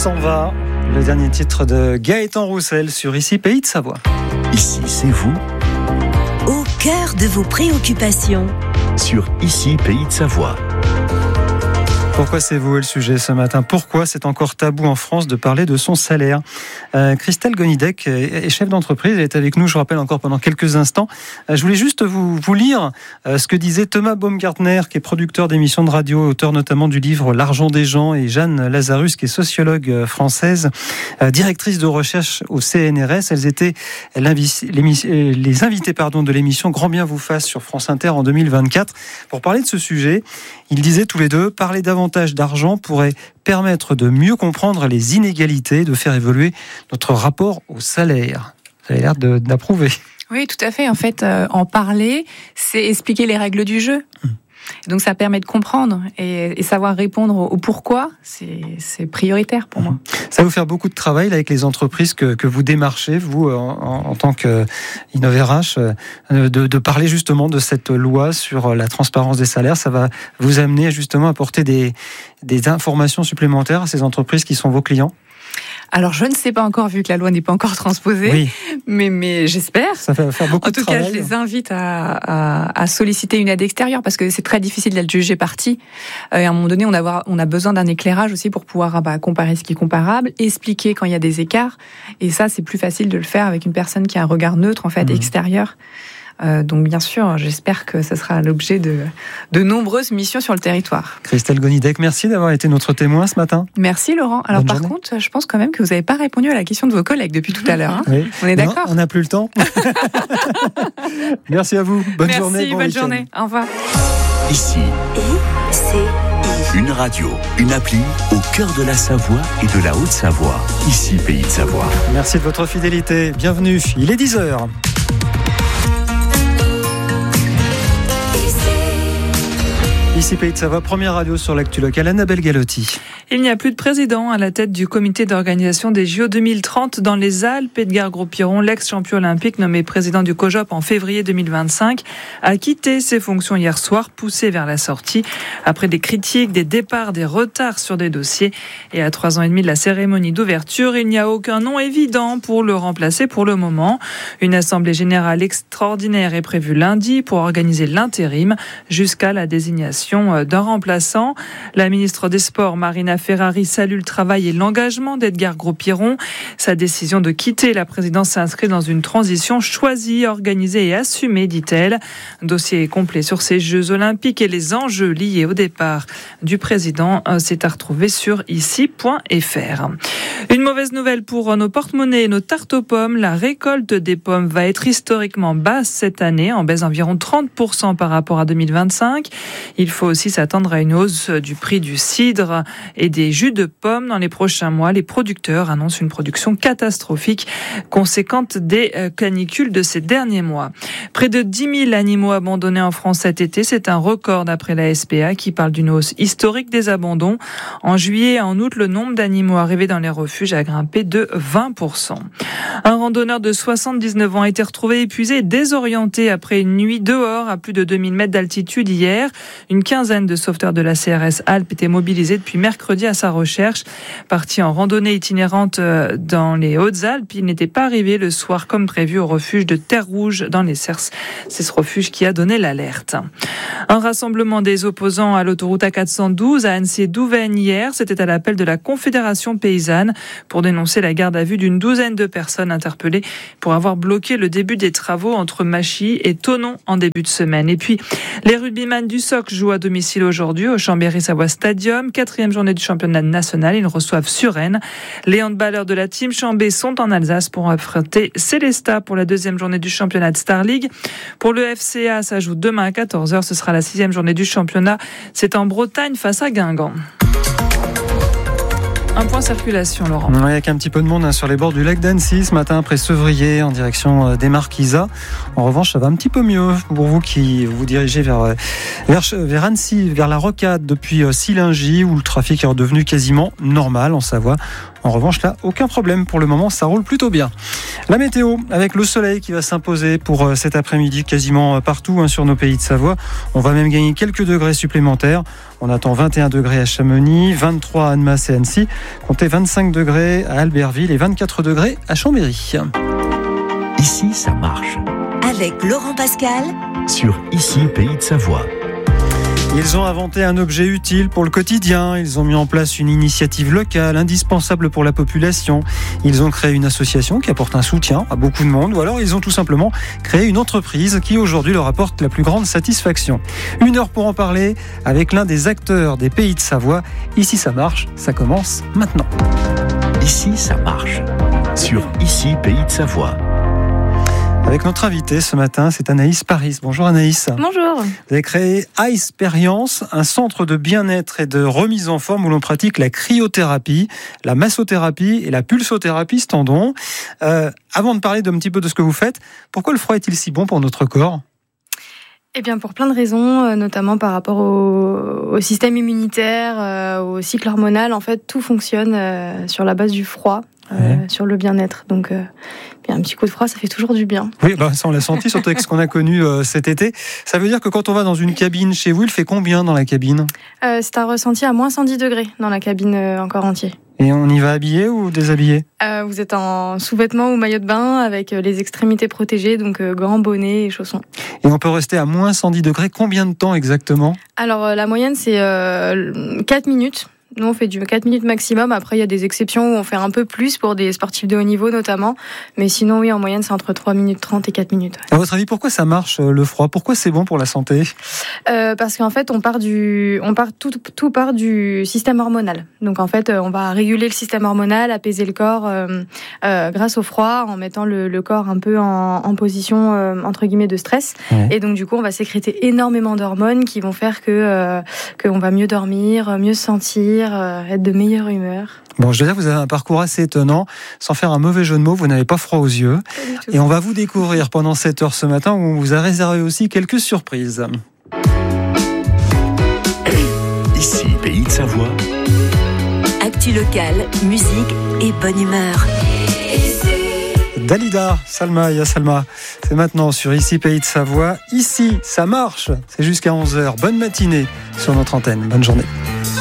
s'en va. Le dernier titre de Gaëtan Roussel sur Ici Pays de Savoie. Ici, c'est vous. Au cœur de vos préoccupations. Sur Ici Pays de Savoie. Pourquoi c'est vous le sujet ce matin ? Pourquoi c'est encore tabou en France de parler de son salaire ? Christelle Gonidec est chef d'entreprise, elle est avec nous, je rappelle, encore pendant quelques instants. Je voulais juste vous lire ce que disait Thomas Baumgartner, qui est producteur d'émissions de radio, auteur notamment du livre L'argent des gens, et Jeanne Lazarus, qui est sociologue française, directrice de recherche au CNRS. Elles étaient les invités de l'émission Grand Bien vous fasse sur France Inter en 2024. Pour parler de ce sujet, ils disaient tous les deux, parler davantage d'argent pourrait permettre de mieux comprendre les inégalités, de faire évoluer notre rapport au salaire. Ça a l'air d'approuver. Oui, tout à fait. En fait, en parler, c'est expliquer les règles du jeu. Donc ça permet de comprendre et savoir répondre au pourquoi, c'est prioritaire pour moi. Ça va vous faire beaucoup de travail là, avec les entreprises que vous démarchez, vous en tant qu'InnovRH, de parler justement de cette loi sur la transparence des salaires. Ça va vous amener justement à apporter des informations supplémentaires à ces entreprises qui sont vos clients ? Alors, je ne sais pas encore, vu que la loi n'est pas encore transposée, oui. mais j'espère. Ça va faire beaucoup de travail. En tout cas, je les invite à solliciter une aide extérieure, parce que c'est très difficile d'être jugé partie. Et à un moment donné, on a besoin d'un éclairage aussi pour pouvoir comparer ce qui est comparable, expliquer quand il y a des écarts. Et ça, c'est plus facile de le faire avec une personne qui a un regard neutre, en fait, extérieur. Donc bien sûr, j'espère que ce sera l'objet de nombreuses missions sur le territoire. Christelle Gonidec, merci d'avoir été notre témoin ce matin. Merci Laurent. Alors par contre, je pense quand même que vous n'avez pas répondu à la question de vos collègues depuis tout à l'heure. Hein. Oui. On est d'accord ? On n'a plus le temps. Merci à vous. Bonne journée. Merci, bonne journée. Au revoir. Ici, une radio, une appli au cœur de la Savoie et de la Haute-Savoie. Ici, Pays de Savoie. Merci de votre fidélité. Bienvenue. Il est 10h. Ici Pays de Savoie, première radio sur l'actu locale, Annabelle Galotti. Il n'y a plus de président à la tête du comité d'organisation des JO 2030 dans les Alpes. Edgar Gros-Piron, l'ex-champion olympique nommé président du COJOP en février 2025, a quitté ses fonctions hier soir, poussé vers la sortie après des critiques, des départs, des retards sur des dossiers. Et à 3 ans et demi de la cérémonie d'ouverture, il n'y a aucun nom évident pour le remplacer pour le moment. Une assemblée générale extraordinaire est prévue lundi pour organiser l'intérim jusqu'à la désignation d'un remplaçant. La ministre des Sports, Marina Ferrari, salue le travail et l'engagement d'Edgar Gros-Piron. Sa décision de quitter la présidence s'inscrit dans une transition choisie, organisée et assumée, dit-elle. Dossier complet sur ces Jeux Olympiques et les enjeux liés au départ du président, c'est à retrouver sur ici.fr. Une mauvaise nouvelle pour nos porte-monnaies et nos tartes aux pommes. La récolte des pommes va être historiquement basse cette année, en baisse d'environ 30% par rapport à 2025. Il faut aussi s'attendre à une hausse du prix du cidre et des jus de pommes dans les prochains mois. Les producteurs annoncent une production catastrophique, conséquente des canicules de ces derniers mois. Près de 10 000 animaux abandonnés en France cet été, c'est un record d'après la SPA qui parle d'une hausse historique des abandons. En juillet et en août, le nombre d'animaux arrivés dans les refuges a grimpé de 20%. Un randonneur de 79 ans a été retrouvé épuisé et désorienté après une nuit dehors à plus de 2000 mètres d'altitude hier. Une quinzaine de sauveteurs de la CRS Alpes étaient mobilisés depuis mercredi à sa recherche. Parti en randonnée itinérante dans les Hautes-Alpes, il n'était pas arrivé le soir comme prévu au refuge de Terre-Rouge dans les Cerces. C'est ce refuge qui a donné l'alerte. Un rassemblement des opposants à l'autoroute A412 à Annecy-Douvaine hier, c'était à l'appel de la Confédération paysanne pour dénoncer la garde à vue d'une douzaine de personnes interpellées pour avoir bloqué le début des travaux entre Machy et Thonon en début de semaine. Et puis, les rugbyman du SOC jouent à domicile aujourd'hui au Chambéry-Savoie Stadium. 4e journée du championnat national. Ils reçoivent Suresnes. Les handballeurs de la team Chambé sont en Alsace pour affronter Célestat pour la 2e journée du championnat de Star League. Pour le FCA, ça joue demain à 14h. Ce sera la 6e journée du championnat. C'est en Bretagne face à Guingamp. Un point circulation, Laurent. Oui, avec un petit peu de monde sur les bords du lac d'Annecy ce matin après Sevrier en direction des Marquisas. En revanche, ça va un petit peu mieux pour vous qui vous dirigez vers Annecy, vers la Rocade depuis Sillingy où le trafic est redevenu quasiment normal en Savoie. En revanche, là, aucun problème. Pour le moment, ça roule plutôt bien. La météo, avec le soleil qui va s'imposer pour cet après-midi quasiment partout sur nos pays de Savoie. On va même gagner quelques degrés supplémentaires. On attend 21 degrés à Chamonix, 23 à Annemasse et Annecy, comptez 25 degrés à Albertville et 24 degrés à Chambéry. Ici, ça marche. Avec Laurent Pascal Sur Ici, Pays de Savoie. Ils ont inventé un objet utile pour le quotidien, ils ont mis en place une initiative locale indispensable pour la population, ils ont créé une association qui apporte un soutien à beaucoup de monde, ou alors ils ont tout simplement créé une entreprise qui aujourd'hui leur apporte la plus grande satisfaction. 1 heure pour en parler avec l'un des acteurs des Pays de Savoie. Ici ça marche, ça commence maintenant. Ici, ça marche. Sur Ici, Pays de Savoie. Avec notre invité ce matin, c'est Anaïs Paris. Bonjour Anaïs. Bonjour. Vous avez créé Iceperience, un centre de bien-être et de remise en forme où l'on pratique la cryothérapie, la massothérapie et la pulsothérapie Standon. Avant de parler d'un petit peu de ce que vous faites, pourquoi le froid est-il si bon pour notre corps ? Eh bien, pour plein de raisons, notamment par rapport au système immunitaire, au cycle hormonal. En fait, tout fonctionne sur la base du froid, sur le bien-être. Donc, un petit coup de froid, ça fait toujours du bien. Oui, ça on l'a senti, surtout avec ce qu'on a connu cet été. Ça veut dire que quand on va dans une cabine chez vous, il fait combien dans la cabine ? C'est un ressenti à moins 110 degrés dans la cabine encore entier. Et on y va habillé ou déshabillé ? Vous êtes en sous-vêtements ou maillot de bain avec les extrémités protégées, donc gants, bonnets et chaussons. Et on peut rester à moins 110 degrés, combien de temps exactement ? Alors, la moyenne, c'est 4 minutes. Nous, on fait du 4 minutes maximum. Après, il y a des exceptions où on fait un peu plus pour des sportifs de haut niveau notamment. Mais sinon, oui, en moyenne, c'est entre 3 minutes 30 et 4 minutes. À votre avis, pourquoi ça marche le froid ? Pourquoi c'est bon pour la santé ? Parce qu'en fait, tout part du système hormonal. Donc en fait, on va réguler le système hormonal, apaiser le corps grâce au froid, en mettant le corps un peu en position entre guillemets de stress. Ouais. Et donc du coup, on va sécréter énormément d'hormones qui vont faire qu'on va mieux dormir, mieux se sentir, être de meilleure humeur. Bon, je dois dire, vous avez un parcours assez étonnant. Sans faire un mauvais jeu de mots, vous n'avez pas froid aux yeux. Et on va vous découvrir pendant 7 heures ce matin où on vous a réservé aussi quelques surprises. Ici, Pays de Savoie. Actu locale, musique et bonne humeur. Dalida, Salma, Salma, c'est maintenant sur Ici Pays de Savoie. Ici, ça marche. C'est jusqu'à 11h. Bonne matinée sur notre antenne. Bonne journée.